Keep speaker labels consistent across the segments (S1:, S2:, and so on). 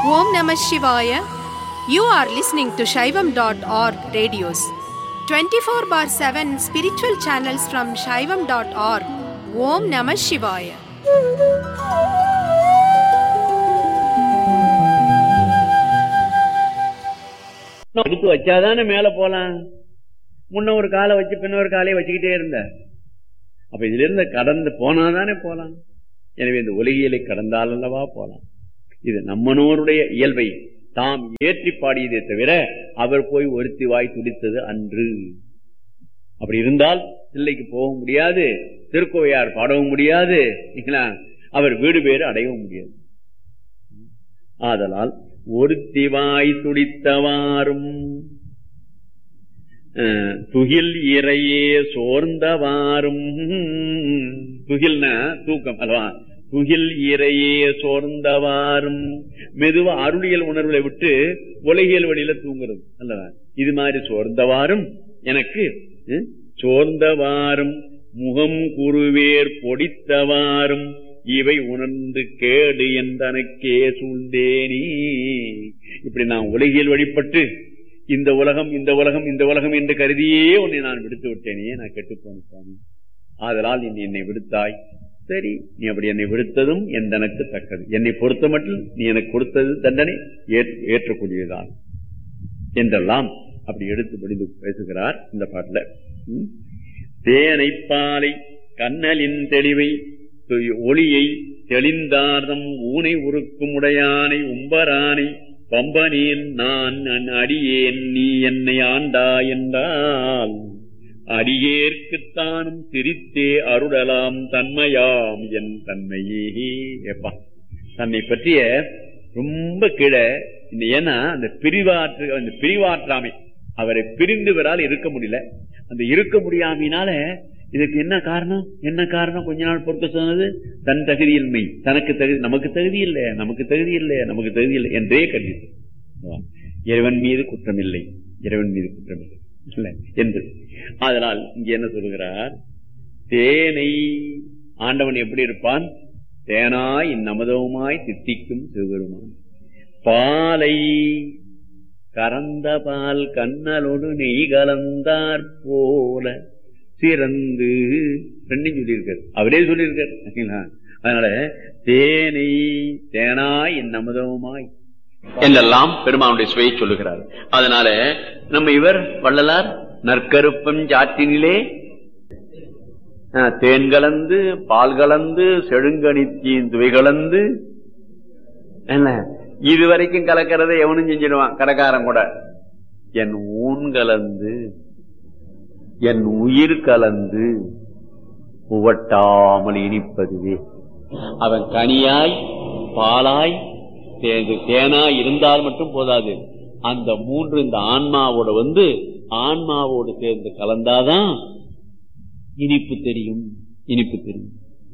S1: Om Namah Shivaya. You are listening to Shaivam.org radios. 24/7 spiritual channels from Shaivam.org. Om Namah Shivaya.
S2: எடுத்து வச்சாதானே மேல போலாம். முன்ன ஒரு காலை வச்சு பின்ன ஒரு காலையை வச்சுக்கிட்டே இருந்த. அப்ப இதுல இருந்து கடந்து போனாதானே போலாம். எனவே இந்த உலகியலை கடந்தால் அல்லவா போலாம். இது நம்மனோருடைய இயல்பை தாம் ஏற்றி பாடியதே தவிர அவர் போய் ஒருத்தி வாய் துடித்தது அன்று. அப்படி இருந்தால் தில்லைக்கு போக முடியாது, திருக்கோவையார் பாடவும் முடியாது, அவர் வீடு பேறு அடையவும் முடியாது. ஆதலால் ஒருத்தி வாய் துடித்தவாறும் துகில் இறையே சோர்ந்தவாறும், துகில்னா தூக்கம் அல்லவா, துகில் இறையே சோர்ந்தவாறும் மெதுவா அருளியல் உணர்வுகளை விட்டு உலகியல் வழியில தூங்குறது அல்லவா. இது மாதிரி சோர்ந்தவாறும் எனக்கு சோர்ந்தவாறும் முகம் குருவேர் பொடித்தவாறும் இவை உணர்ந்து கேடு என்றனக்கே சூழ்ந்தேனே. இப்படி நான் உலகியல் வழிபட்டு இந்த உலகம் இந்த உலகம் இந்த உலகம் என்று கருதியே உன்னை நான் விடுத்து விட்டேனே, நான் கெட்டுப்போன சாமி. ஆதலால் நீ என்னை விடுத்தாய். சரி, நீ அப்படி என்னை விடுத்ததும் எந்தனக்கு தக்கது. என்னை பொறுத்த மட்டும் நீ எனக்கு கொடுத்தது தண்டனை ஏற்றக்கூடியதான் என்றெல்லாம் அப்படி எடுத்து முடிந்து பேசுகிறார் இந்த பாட்டுல. தேனை பாலை கண்ணலின் தெளிவை ஒளியை தெளிந்தார்தம் ஊனை உருக்கும் உடையானை உம்பரானை பம்பனேன் நான் அடியேன் நீ என்னை ஆண்டா என்றால் அடியேற்குத்தானும் சிரித்தே அருளலாம் தன்மையாம் என் தன்மையே. எப்பா தன்னை பற்றிய ரொம்ப கீழே. ஏன்னா அந்த பிரிவாற்றாமை, அவரை பிரிந்து வரால் இருக்க முடியல. அந்த இருக்க முடியாமையினால இதுக்கு என்ன காரணம், என்ன காரணம் கொஞ்ச நாள் பொறுக்க சொன்னது, தன் தகுதியின்மை, தனக்கு தகுதி, நமக்கு தகுதி இல்லை, நமக்கு தகுதி இல்லை, நமக்கு தகுதி இல்லை என்றே கண்டித்து இறைவன் மீது குற்றமில்லை, இறைவன் மீது குற்றமில்லை இல்லை என்று. அதனால் இங்க என்ன சொல்லுகிறார், தேனை ஆண்டவன் எப்படி இருப்பான், தேனாய் நமதவுமாய் தித்திக்கும் சிவபெருமான். பாலை கறந்த பால் கண்ணலோடு நெய் கலந்தார் போல சிறந்து ரெண்டும் சொல்லியிருக்காரு, அவரே சொல்லியிருக்காரு. அதனால தேனை தேனாய் நமதவுமாய் என்றெல்லாம் பெருமானுடைய சுவையை சொல்லுகிறார். அதனால நம்ம இவர் வள்ளலார் நற்கருப்பம் சாற்றினிலே தேன் கலந்து பால் கலந்து செழுங்கணித்தின் துவை கலந்து என்ன இதுவரைக்கும் கலக்கிறத எவனும் செஞ்சிடுவான், கடைக்காரன் கூட. என் ஊன் கலந்து என் உயிர் கலந்து உவட்டாமல் இனிப்பதுவே. அவன் கனியாய் பாலாய் தேனாய் இருந்தால் மட்டும் போதாது, அந்த மூன்று இந்த ஆன்மாவோட ஆன்மாவோடு சேர்ந்து கலந்தாதான் இனிப்பு தெரியும், இனிப்பு தெரியும்.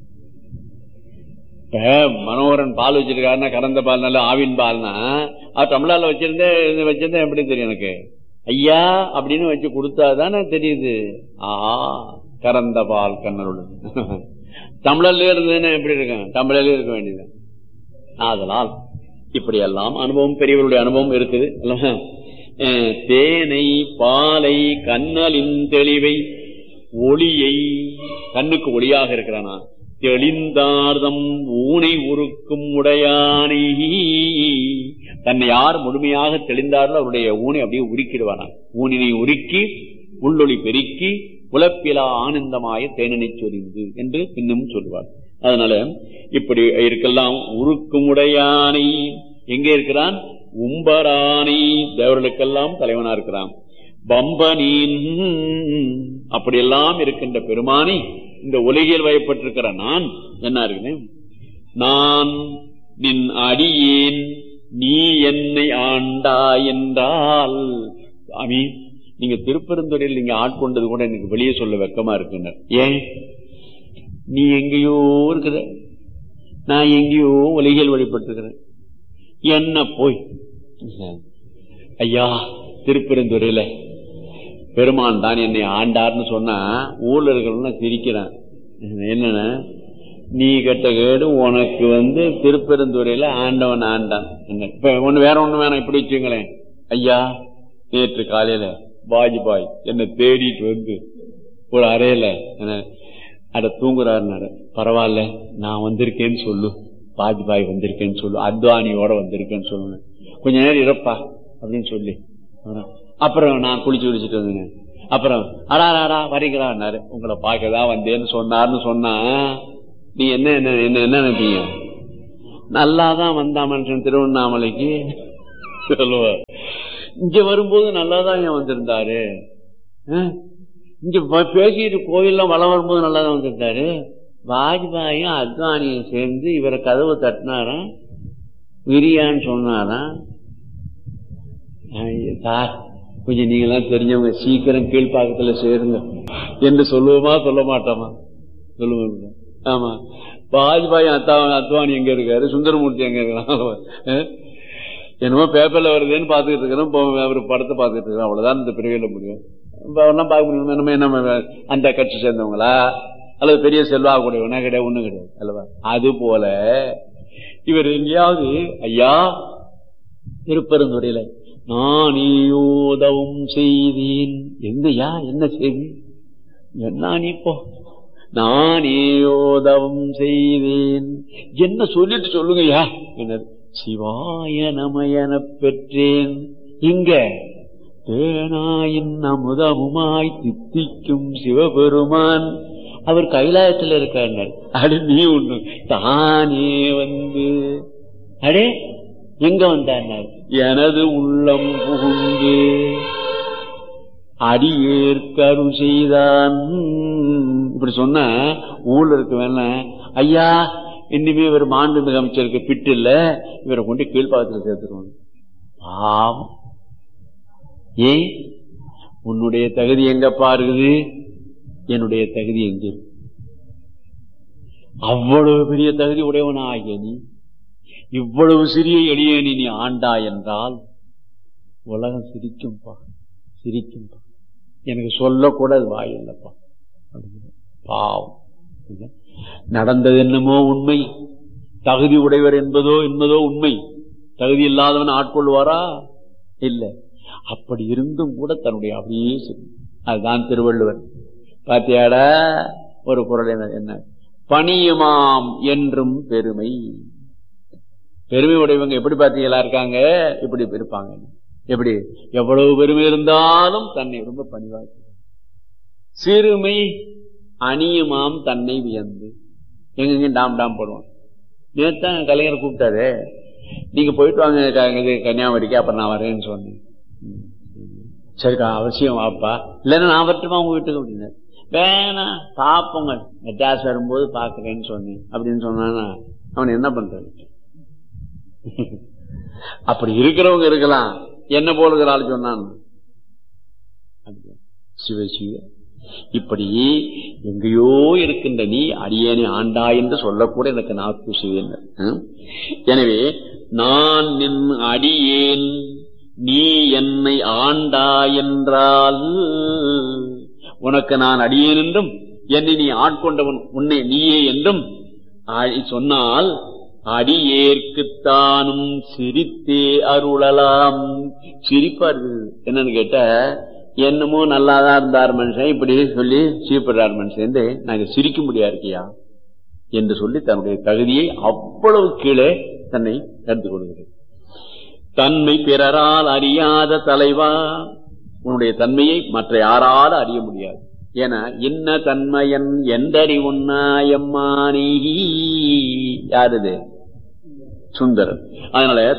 S2: இப்ப மனோகரன் பால் வச்சிருக்காருன்னா, கறந்த பால் நல்ல ஆவின் பால்னா, தமிழால வச்சிருந்தேன் எப்படி தெரியும் எனக்கு, ஐயா அப்படின்னு வச்சு கொடுத்தாதானே தெரியுது. கறந்த பால் கண்ணனுடன் தமிழர்ல இருந்ததுன்னா எப்படி இருக்காங்க, தமிழர்ல இருக்க வேண்டியது. அதனால் இப்படி எல்லாம் அனுபவம், பெரியவருடைய அனுபவம் இருக்குது. தேனை பாலை கண்ணலின் தெளிவை ஒளியை, கண்ணுக்கு ஒளியாக இருக்கிறானா, தெளிந்தார்தம் ஊனை உருக்கும் உடையானை, தன்னை யார் முழுமையாக தெளிந்தார்களோ அவருடைய ஊனை அப்படியே உருக்கிடுவானா. ஊனினை உருக்கி உள்ளொளி பெருக்கி உலப்பிலா ஆனந்தமாய தேனனை சொரிந்து என்று இன்னும் சொல்லுவார். அதனால இப்படி இருக்கலாம். உருக்கும் உடையானை எங்கே இருக்கிறான், உம்பரானை தேவர்களுக்கெல்லாம் தலைவனா இருக்கிறான். பம்பனின் அப்படியெல்லாம் இருக்கின்ற பெருமானி இந்த உலகில் வயப்பட்டிருக்கிற நான் என்ன இருக்கிறேன், நான் நின் அடியேன் நீ என்னை ஆண்டா என்றால். சாமி நீங்க திருப்பெருந்துறையில் நீங்க ஆட்கொண்டது கூட எனக்கு வெளியே சொல்ல வெக்கமா இருக்குங்க. ஏன், நீ எங்கேயோ இருக்கிற, நான் எங்கேயோ உலகில் வழிபட்டிருக்கிறேன், என்ன போய் ஐயா திருப்பெருந்துறையில பெருமான் தான் என்னை ஆண்டார்னு சொன்னா ஊர்ல இருக்கிறவங்க சிரிக்கிறேன். என்னன்னா நீ கெட்ட கேடு உனக்கு திருப்பெருந்துறையில ஆண்டவன் ஆண்டான். இப்ப வேற ஒண்ணு வேணாம், இப்படி வச்சுங்களேன். ஐயா, நேற்று காலையில வாஜ்பாய் என்ன தேடிட்டு ஒரு அறையில அட தூங்குறாருனாரு. பரவாயில்ல, நான் வந்திருக்கேன்னு சொல்லு, வாஜ்பாய் வந்திருக்கேன்னு சொல்லு, அத்வானியோட வந்திருக்கேன்னு சொல்லுங்க, கொஞ்ச நேரம் இருப்பா அப்படின்னு சொல்லி. அப்புறம் நான் குளிச்சுட்டு வந்தேன். அப்புறம் அடாடா வரீங்களான்னாரு. உங்களை பார்க்கதான் வந்தேன்னு சொன்னார்னு சொன்னா நீ என்ன என்ன என்ன என்ன நினைப்பீங்க? நல்லாதான் வந்தா மனுஷன் திருவண்ணாமலைக்கு சொல்லுவா. இங்க வரும்போது நல்லாதான் ஏன் வந்திருந்தாரு, இங்க பேசிட்டு கோயில்லாம் வளம் வரும்போது நல்லாதான் வந்திருந்தாரு. வாஜ்பாயும் அத்வானியும் சேர்ந்து இவரை கதவை தட்டினாராம், விரியான்னு சொன்னாராம். சார், கொஞ்சம் நீங்களாம் தெரிஞ்சவங்க, சீக்கிரம் கீழ்பாக்கத்துல சேருங்க என்று சொல்லுவோமா சொல்ல மாட்டோமா? சொல்லுவோம். ஆமா, வாஜ்பாய் அத்வானி எங்க இருக்காரு, சுந்தரமூர்த்தி எங்க இருக்காரு, என்னமோ பேப்பர்ல வருதுன்னு பாத்துக்கிட்டு இருக்கிறோம், அவர் படத்தை பாத்துக்கிட்டு இருக்கிறோம். அவ்வளவுதான் இந்த பிரிவில முடியும். பார்க்க முடியும் நம்ம என்ன அந்த கட்சி சேர்ந்தவங்களா அல்லது பெரிய செல்வா கூடியவனா? கிடையாது, ஒண்ணும் கிடையாது அல்லவா? அது போல இவர் எங்கேயாவது ஐயா திருப்பெருந்துறையில நானேயோதவும் செய்தேன். என்னையா என்ன செய்தி? என்ன நீ போ, நானேயோதவும் செய்தேன் என்ன சொல்லிட்டு சொல்லுங்கய்யா. என்ன சிவாய நமயன பெற்றேன். இங்க தேனாயின் அமுதமுமாய் தித்திக்கும் சிவபெருமான் அவர் கைலாயத்தில் இருக்கார். அடு நீ ஒண்ணு தானே அடே எங்க வந்தார்? எனது உள்ளம் புகுந்து அடியேற்கரு செய்தான். இப்படி சொன்ன ஊர்ல இருக்க வேணா, ஐயா இனிமே இவர் மாண்புமிகு அமைச்சருக்கு பிட்டு இல்ல, இவரை கொண்டு கீழ்பாகத்தில் சேர்த்துருவாங்க. பாவம். ஏன் உன்னுடைய தகுதி எங்க பாருக்குது, என்னுடைய தகுதி எங்க? அவ்வளவு பெரிய தகுதி உடையவனா ஆகிய நீ இவ்வளவு சிறிய எளியனி நீ ஆண்டா என்றால் உலகம் சிரிக்கும்பா, சிரிக்கும்பா. எனக்கு சொல்லக்கூட அது வாயில்லப்பா. பாவம். நடந்தது என்னமோ உண்மை, தகுதி உடையவர் என்பதோ உண்மை. தகுதி இல்லாதவன் ஆட்கொள்வாரா? இல்ல. அப்படி இருந்தும் கூட தன்னுடைய அப்படியே அதுதான் திருவள்ளுவர். பாத்தியாடா ஒரு குறள் என்ன? பணியுமாம் என்றும் பெருமை. பெருமை உடையவங்க எப்படி பாத்தீங்களா இருக்காங்க, இப்படி இருப்பாங்க. எப்படி எவ்வளவு பெருமை இருந்தாலும் தன்னை ரொம்ப பணிவாக. சிறுமை அணியுமாம் தன்னை வியந்து. எங்க டாம் டாம் போடுவான். நேத்தான் கலைஞர் கூப்பிட்டாரு, நீங்க போயிட்டு வாங்க கன்னியாகுமரிக்கு, அப்புறம் நான் வரேன்னு சொன்னேன். சரிக்கா அவசியம் வாப்பா, இல்லைன்னா நான் வரட்டுமா உங்க வீட்டுக்கு அப்படின்னு. வேணா பாப்போங்க, மெட்ராஸ் வரும்போது பாக்குறேன்னு சொன்னேன் அப்படின்னு சொன்னானா அவன் என்ன பண்றது? அப்படி இருக்கிறவங்க இருக்கலாம், என்ன போலுகிற ஆள் சொன்னான். சிவ சிவ. இப்படி எங்கேயோ இருக்கின்ற நீ அடியேனை ஆண்டா என்று சொல்லக்கூட எனக்கு நாக்கு சிவேன். எனவே நான் நின் அடியேன், நீ என்னை ஆண்டா என்றால் உனக்கு நான் அடியேன் என்றும் என்னை நீ ஆட்கொண்டவன் உன்னை நீயே என்றும் சொன்னால் அடியேற்குத்தானும் சிரித்தே அருளலாம். சிரிப்பா இருக்குது. என்னன்னு கேட்ட, என்னமோ நல்லாதான் இருந்தார் மனுஷன், இப்படி சொல்லி சீப்படுறார் மனுஷன், நாங்க சிரிக்க முடியா இருக்கியா என்று சொல்லி தன்னுடைய தகுதியை அவ்வளவு கீழே தன்னை எடுத்துக் கொள்கிறது. தன்மை பிறரால் அறியாத தலைவா, உன்னுடைய தன்மையை மற்ற யாராலும் அறிய முடியாது. ஏன்னா என்ன தன்மையன் எந்தறி உன்னாயம்மானி, யாருது? சுந்தரன். அதனால